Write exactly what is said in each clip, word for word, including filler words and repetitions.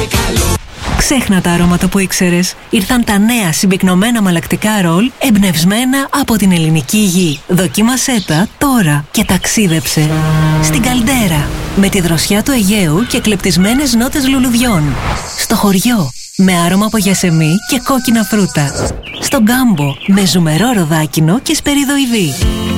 Ξέχνα τα αρώματα που ήξερες. Ήρθαν τα νέα συμπυκνωμένα μαλακτικά ρολ εμπνευσμένα από την ελληνική γη. Δοκίμασέ τα τώρα και ταξίδεψε στην Καλντέρα με τη δροσιά του Αιγαίου και κλεπτισμένες νότες λουλουδιών. Στο χωριό με άρωμα από γιασεμί και κόκκινα φρούτα. Στο Γκάμπο με ζουμερό ροδάκινο και σπεριδοειδή.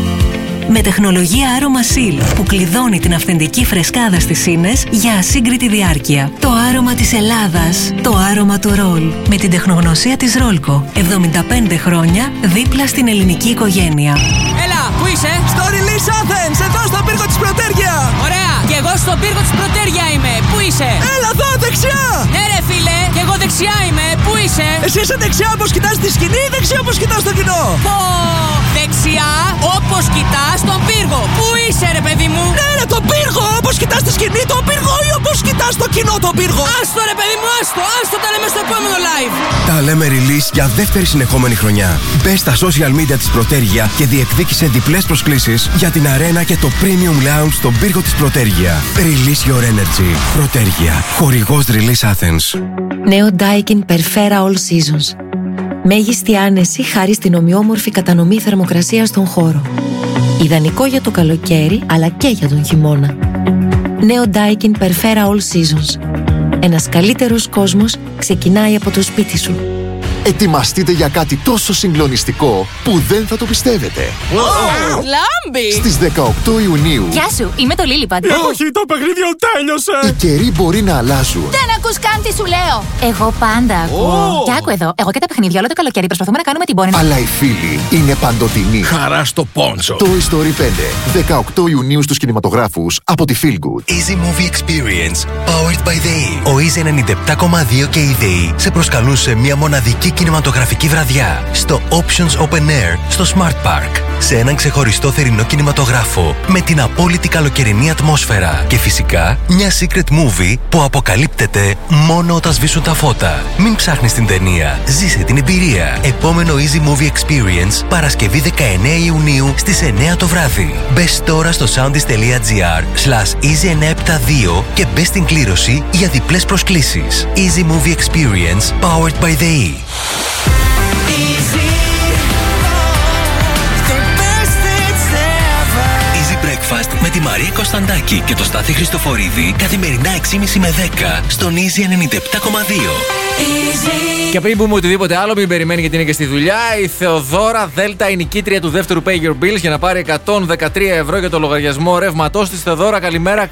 Με τεχνολογία άρωμα Seal που κλειδώνει την αυθεντική φρεσκάδα στις σύνες για ασύγκριτη διάρκεια. Το άρωμα της Ελλάδας. Το άρωμα του ρολ. Με την τεχνογνωσία της Ρόλκο. εβδομήντα πέντε χρόνια δίπλα στην ελληνική οικογένεια. Έλα, πού είσαι? Στο Release Athens, εδώ στον πύργο της Πρωτέργεια. Ωραία, και εγώ στον πύργο της Πρωτέργεια είμαι. Πού είσαι? Έλα εδώ, δεξιά. Ναι ρε φίλε, και εγώ δεξιά είμαι. Πού είσαι? Εσύ είσαι δεξιά όπως κοιτάς τη σκηνή ή δεξιά όπως κοιτάς το κοινό? Πω, δεξιά όπως κοιτάς τον πύργο. Πού είσαι ρε παιδί μου? Ναι ρε, τον πύργο, όπως κοιτάς τη σκηνή τον πύργο ή όπως κοιτάς το κοινό τον πύργο? Άστο ρε παιδί μου, άστο, άστο, τα λέμε στο επόμενο live. Τα λέμε release για δεύτερη συνεχόμενη χρονιά. Μπες στα social media της Πρωτέργεια και διεκδίκησε διπλές προσκλήσεις για την αρένα και το premium lounge στον πύργο της Πρωτέργεια. Release your energy. Πρωτέργεια. Χορηγός Release Athens. Νέο Daikin Perfera All Seasons. Μέγιστη άνεση χάρη στην ομοιόμορφη κατανομή θερμοκρασίας στον χώρο. Ιδανικό για το καλοκαίρι, αλλά και για τον χειμώνα. Νέο Daikin Perfera All Seasons. Ένας καλύτερος κόσμος ξεκινάει από το σπίτι σου. Ετοιμαστείτε για κάτι τόσο συγκλονιστικό που δεν θα το πιστεύετε. Oh, Λάμπη! Στις δεκαοκτώ Ιουνίου. Γεια σου, είμαι το Λίλιπαντ. Όχι, το παιχνίδι τέλειωσε. Οι καιροί μπορεί να αλλάζουν. Δεν ακούς καν τι σου λέω. Εγώ πάντα ακούω. Oh. Και άκου εδώ, εγώ και τα παιχνίδια όλο το καλοκαίρι προσπαθούμε να κάνουμε την πόρνη. Αλλά οι φίλοι είναι παντοτινοί. Χαρά στο πόντσο. Toy Story πέντε. δεκαοκτώ Ιουνίου στους κινηματογράφους από τη Feel Good. Easy Movie Experience, powered by the E. Ο Easy ενενήντα επτά κόμμα δύο και η ΔΕΗ σε προσκαλούν σε μια μοναδική κινηματογραφική βραδιά στο Options Open Air στο Smart Park. Σε έναν ξεχωριστό θερινό κινηματογράφο με την απόλυτη καλοκαιρινή ατμόσφαιρα και φυσικά μια secret movie που αποκαλύπτεται μόνο όταν σβήσουν τα φώτα. Μην ψάχνεις την ταινία, ζήσε την εμπειρία. Επόμενο Easy Movie Experience Παρασκευή δεκαεννέα Ιουνίου στις εννέα το βράδυ. Μπες τώρα στο soundis.gr slash easy εννιακόσια εβδομήντα δύο και μπες στην κλήρωση για διπλές προσκλήσεις. Easy Movie Experience powered by the E. Breakfast με τη Μαρία Κωνσταντάκη και το Στάθη Χριστοφορίδη καθημερινά έξι και μισή με δέκα στον Easy ενενήντα επτά κόμμα δύο. Και πριν πούμε οτιδήποτε άλλο, μην περιμένει γιατί είναι και στη δουλειά. Η Θεοδώρα Δέλτα, η νικήτρια του δεύτερου Pay Your Bills για να πάρει εκατόν δεκατρία ευρώ για το λογαριασμό ρεύματός της. Θεοδώρα, καλημέρα,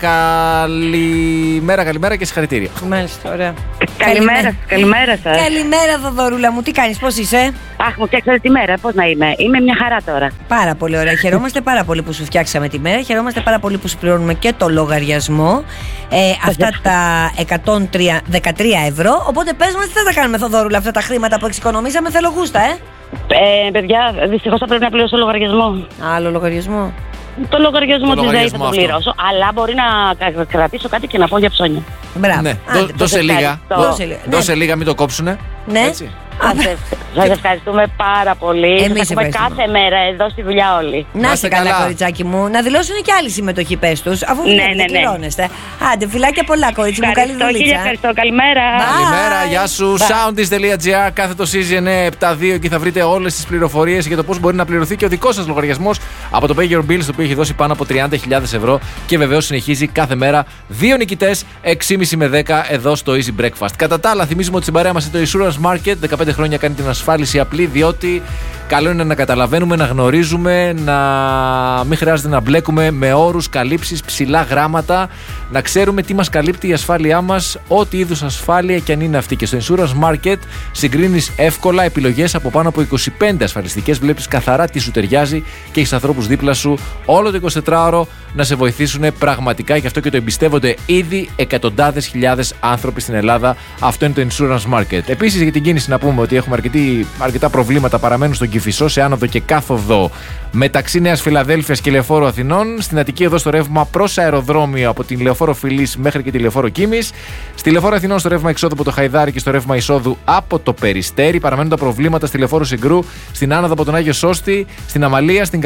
καλημέρα, καλημέρα και συγχαρητήρια. Μάλιστα, ωραία. Καλημέρα, καλημέρα σας. Καλημέρα, Θοδωρούλα μου, τι κάνεις, πώς είσαι? Αχ, μου φτιάξατε τη μέρα, πώς να είμαι. Είμαι μια χαρά τώρα. Πάρα πολύ ωραία. Χαιρόμαστε πάρα πολύ που σου φτιάξαμε τη μέρα. Χαιρόμαστε πάρα πολύ που σου πληρώνουμε και το λογαριασμό. Ε, αυτά τα εκατόν δεκατρία ευρώ. Οπότε πες μας τι θα τα κάνουμε, Θοδωρούλα, αυτά τα χρήματα που εξοικονομήσαμε. Θέλω γούστα, ε. Ε, παιδιά, δυστυχώς θα πρέπει να πληρώσω λογαριασμό. Άλλο λογαριασμό. Το λογαριασμό το της ΔΕΗ θα το αυτό. πληρώσω, αλλά μπορεί να κρατήσω κάτι και να πω για ψώνια. Μπράβο. Ναι. Άντε, Δώ- δώσε λίγα. Δώσε λίγα. Δώσε Ναι. λίγα, μην το κόψουνε. Ναι. Έτσι. Σας ευχαριστούμε πάρα πολύ. Εμείς Σας έχουμε ευχαριστούμε. κάθε μέρα εδώ στη δουλειά όλοι. Να είστε καλά, καλά, κοριτσάκι μου. Να δηλώσουν και άλλη συμμετοχή, πες τους, αφού Ναι, βλέπετε, ναι, ναι. πληρώνεστε. Άντε, φιλάκια πολλά, κορίτσι μου. Καλή Ευχαριστώ, δουλειά. ευχαριστώ. Καλημέρα. Καλημέρα, γεια σου. soundis.gr, κάθετο Easy εννιακόσια εβδομήντα δύο. Εκεί θα βρείτε όλες τις πληροφορίες για το πώς μπορεί να πληρωθεί και ο δικός σας λογαριασμός από το Pay Your Bills, το οποίο έχει δώσει πάνω από τριάντα χιλιάδες ευρώ και βεβαίως συνεχίζει κάθε μέρα. Δύο νικητές, έξι και μισή με δέκα εδώ στο Easy Breakfast. Κατά τα άλλα, θυμίζουμε ότι στην παρέα μας είναι το Insurance Market. δεκαπέντε χρόνια κάνει την ασφάλιση απλή, διότι καλό είναι να καταλαβαίνουμε, να γνωρίζουμε, να μην χρειάζεται να μπλέκουμε με όρους, καλύψεις, ψηλά γράμματα, να ξέρουμε τι μας καλύπτει η ασφάλειά μας, ό,τι είδους ασφάλεια και αν είναι αυτή. Και στο Insurance Market συγκρίνεις εύκολα επιλογές από πάνω από είκοσι πέντε ασφαλιστικές, βλέπεις καθαρά τι σου ταιριάζει και έχεις ανθρώπους δίπλα σου όλο το εικοσιτετράωρο να σε βοηθήσουν πραγματικά. Γι' αυτό και το εμπιστεύονται ήδη εκατοντάδες χιλιάδες άνθρωποι στην Ελλάδα. Αυτό είναι το Insurance Market. Επίσης, για την κίνηση να πούμε ότι έχουμε αρκετή, αρκετά προβλήματα, παραμένουν στον Κηφισό, σε άνοδο και κάθοδο μεταξύ Νέας Φιλαδέλφειας και Λεωφόρου Αθηνών. Στην Αττική εδώ στο ρεύμα προς αεροδρόμιο από την Λεωφόρο Φιλής μέχρι και τη Λεωφόρο Κίμης. Στη Λεωφόρο Αθηνών στο ρεύμα εξόδου από το Χαϊδάρι και στο ρεύμα εισόδου από το Περιστέρι. Παραμένουν τα προβλήματα στη Λεωφόρο Συγκρού, στην άνοδο από τον Άγιο Σώστη, στην Αμαλία, στην Καλλιρόη, στην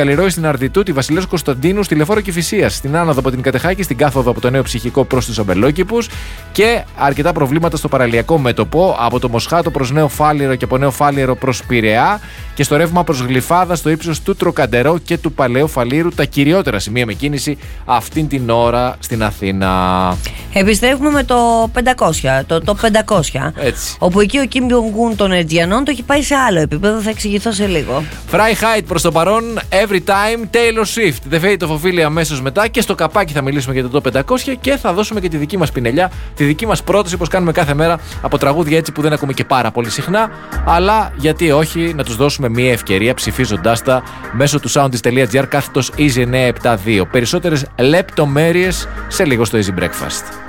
Αρδιτού, τη Βασιλέως Κωνσταντίνου, στη Λεφόρο Κηφισίας, στην άνοδο από την Κατεχάκη, στην κάθοδο από το Νέο Ψυχικό προς τους Αμπελόκηπους και αρκετά προβλήματα στο παραλιακό μέτωπο από το Μοσχάτο προς Νέο Φάληρο και από Νέο Φάληρο προς Πειραιά και στο ρεύμα προς Γλυφάδα στο ύψος του Τροκαντερό και του Παλαιού Φαλήρου, τα κυριότερα σημεία με κίνηση αυτήν την ώρα στην Αθήνα. Επιστρέφουμε με το πεντακόσια, το, το πεντακόσια. Έτσι. Όπου εκεί ο Κιμ Jong-un των Ερτζιανών το έχει πάει σε άλλο επίπεδο, θα εξηγηθώ σε λίγο. Fry Height προς το παρόν, Every Time, Taylor Swift. The Fate of Ophelia αμέσως μετά και στο καπάκι θα μιλήσουμε για το top πεντακόσια και θα δώσουμε και τη δική μας πινελιά, τη δική μας πρόταση όπως κάνουμε κάθε μέρα από τραγούδια έτσι που δεν ακούμε και πάρα πολύ συχνά, αλλά γιατί όχι να τους δώσουμε μια ευκαιρία ψηφίζοντάς τα μέσω του soundis.gr κάθετος Easy εννιακόσια εβδομήντα δύο. Περισσότερες λεπτομέρειες σε λίγο στο Easy Breakfast.